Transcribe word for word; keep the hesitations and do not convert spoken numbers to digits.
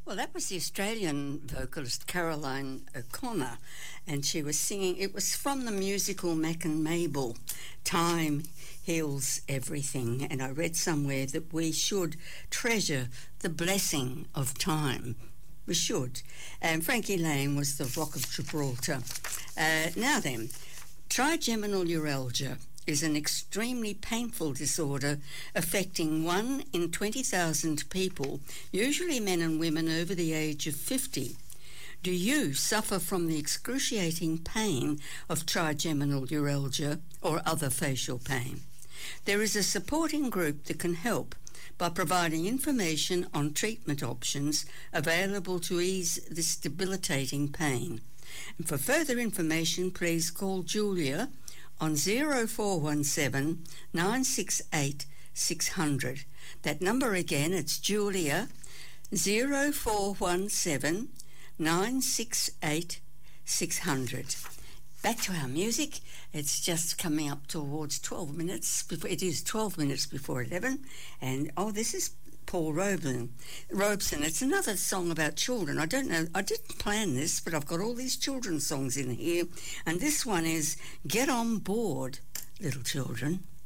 Well, that was the Australian vocalist Caroline O'Connor, and she was singing, it was from the musical Mac and Mabel, Time Heals Everything, and I read somewhere that we should treasure the blessing of time. We should. And Frankie Lane was the Rock of Gibraltar. Uh, now then, trigeminal neuralgia is an extremely painful disorder affecting one in twenty thousand people, usually men and women over the age of fifty. Do you suffer from the excruciating pain of trigeminal neuralgia or other facial pain? There is a supporting group that can help by providing information on treatment options available to ease this debilitating pain. And for further information, please call Julia on zero four one seven, nine six eight, six hundred. That number again, it's Julia, zero four one seven, nine six eight, six hundred. Back to our music. It's just coming up towards twelve minutes. Before, it is twelve minutes before eleven. And, oh, this is Paul Robeson. Robeson. It's another song about children. I don't know. I didn't plan this, but I've got all these children's songs in here. And this one is Get On Board, Little Children.